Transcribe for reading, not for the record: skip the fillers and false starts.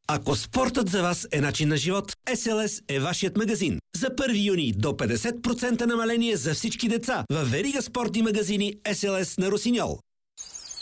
Ако спортът за вас е начин на живот, SLS е вашият магазин. За 1 юни до 50% намаление за всички деца във верига спортни магазини SLS на Росиньол.